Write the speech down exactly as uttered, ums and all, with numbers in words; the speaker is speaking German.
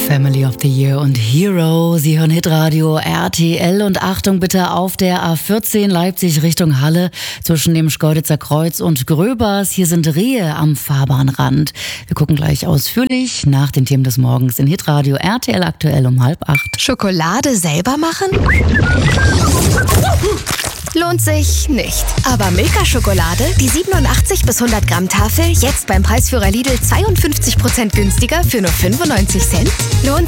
Family of the Year und Hero. Sie hören Hitradio R T L und Achtung bitte auf der A vierzehn Leipzig Richtung Halle zwischen dem Schkeuditzer Kreuz und Gröbers. Hier sind Rehe am Fahrbahnrand. Wir gucken gleich ausführlich nach den Themen des Morgens in Hitradio R T L aktuell um halb acht. Schokolade selber machen? Lohnt sich nicht. Aber Milka-Schokolade, die siebenundachtzig bis hundert Gramm Tafel, jetzt beim Preisführer Lidl zweiundfünfzig Prozent günstiger für nur fünfundneunzig Cent? Lohnt